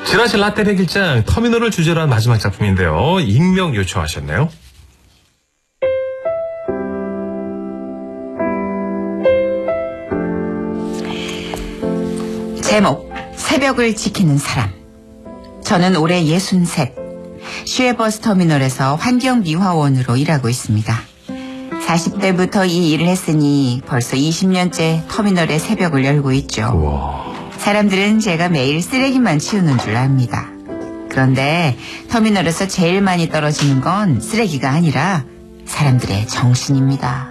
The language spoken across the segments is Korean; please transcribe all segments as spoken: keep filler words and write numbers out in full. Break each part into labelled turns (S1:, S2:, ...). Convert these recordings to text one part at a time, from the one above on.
S1: 지라시 라떼 백일장 터미널을 주제로 한 마지막 작품인데요. 익명 요청하셨네요.
S2: 제목, 새벽을 지키는 사람. 저는 올해 예순셋, 슈에버스 터미널에서 환경미화원으로 일하고 있습니다. 사십 대부터 이 일을 했으니 벌써 이십 년째 터미널의 새벽을 열고 있죠.
S1: 우와.
S2: 사람들은 제가 매일 쓰레기만 치우는 줄 압니다. 그런데 터미널에서 제일 많이 떨어지는 건 쓰레기가 아니라 사람들의 정신입니다.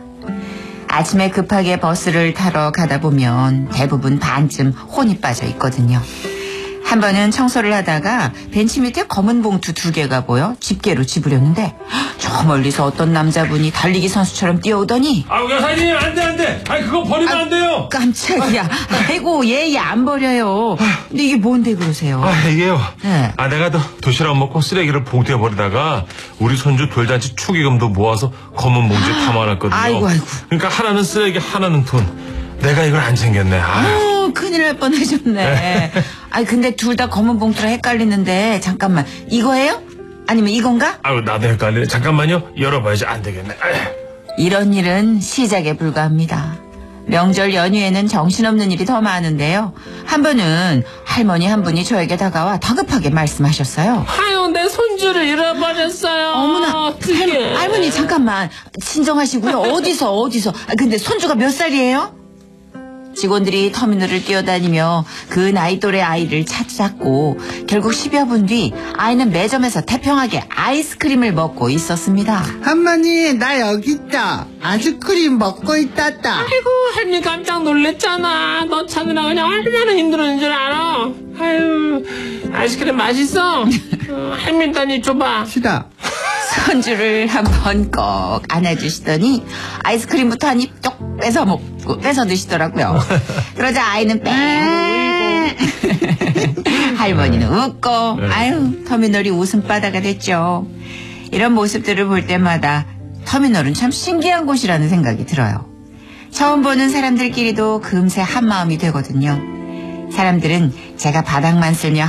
S2: 아침에 급하게 버스를 타러 가다 보면 대부분 반쯤 혼이 빠져 있거든요. 한 번은 청소를 하다가 벤치 밑에 검은 봉투 두 개가 보여 집게로 집으려는데 저 멀리서 어떤 남자분이 달리기 선수처럼 뛰어오더니
S1: 아우 여사님 안돼 안돼 아이 그거 버리면 아, 안 돼요.
S2: 깜짝이야. 아이고 얘 안 버려요. 근데 이게 뭔데 그러세요?
S1: 아 이게요.
S2: 네.
S1: 아 내가 또 도시락 먹고 쓰레기를 봉투에 버리다가 우리 손주 돌잔치 축의금도 모아서 검은 봉지에 담아놨거든요.
S2: 아이고 아이고.
S1: 그러니까 하나는 쓰레기 하나는 돈. 내가 이걸 안 챙겼네. 아유.
S2: 어, 큰일 날 뻔하셨네. 아니 근데 둘 다 검은 봉투라 헷갈리는데 잠깐만 이거예요? 아니면 이건가?
S1: 아유 나도 헷갈리네. 잠깐만요. 열어봐야지. 안 되겠네. 아유.
S2: 이런 일은 시작에 불과합니다. 명절 연휴에는 정신없는 일이 더 많은데요. 한 번은 할머니 한 분이 저에게 다가와 다급하게 말씀하셨어요.
S3: 아유 내 손주를 잃어버렸어요.
S2: 어머나,
S3: 어떡해.
S2: 할머니 잠깐만 진정하시고요. 어디서 어디서? 아, 근데 손주가 몇 살이에요? 직원들이 터미널을 뛰어다니며 그 나이 또래 아이를 찾았고 결국 십여 분 뒤 아이는 매점에서 태평하게 아이스크림을 먹고 있었습니다.
S4: 할머니 나 여기 있다. 아이스크림 먹고 있다다.
S3: 아이고 할머니 깜짝 놀랬잖아. 너 찾느라 그냥 얼마나 힘들었는 줄 알아. 아유 아이스크림 맛있어. 어, 할머니 단위 줘봐.
S4: 싫어.
S2: 손주를 한번 꼭 안아주시더니 아이스크림부터 한 입 쪽 뺏어 먹고 뺏어 드시더라고요. 그러자 아이는 뺑 울고 할머니는 웃고 아유 터미널이 웃음바다가 됐죠. 이런 모습들을 볼 때마다 터미널은 참 신기한 곳이라는 생각이 들어요. 처음 보는 사람들끼리도 금세 한마음이 되거든요. 사람들은 제가 바닥만 쓸며